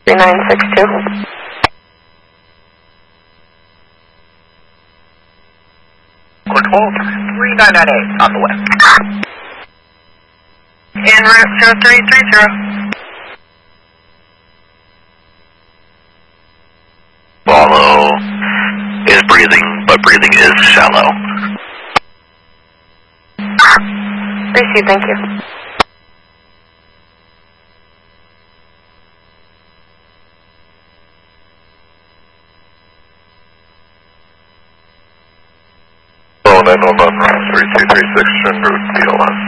3962. Quick hold, 3998 on the way. En route 0330. Follow is breathing, but breathing is shallow. Receive, thank you. Oh, 911, 3236, en route TLS.